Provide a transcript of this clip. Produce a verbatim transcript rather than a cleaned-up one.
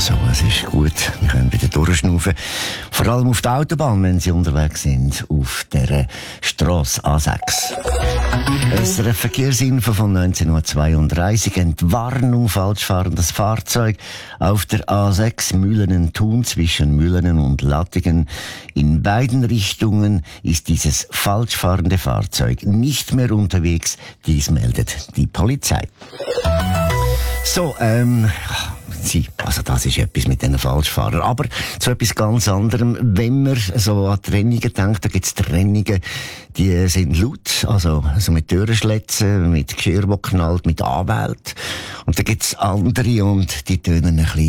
Also, es ist gut. Wir können wieder durchschnaufen. Vor allem auf der Autobahn, wenn Sie unterwegs sind, auf der Strasse A sechs. Es ist eine Verkehrsinfo von neunzehnhundertzweiunddreißig. Entwarnung, falsch fahrendes Fahrzeug auf der A sechs Mühlenen-Thun zwischen Mühlenen und Lattingen. In beiden Richtungen ist dieses falsch fahrende Fahrzeug nicht mehr unterwegs. Dies meldet die Polizei. So, ähm, Sie, also das ist etwas mit diesen Falschfahrern. Aber zu etwas ganz anderem, wenn man so an Trennungen denkt, da gibt es Trennungen, die sind laut, also, also mit Türenschlitzen, mit Geschirr, die knallt, mit Anwälten. Und da gibt es andere und die tönen ein bisschen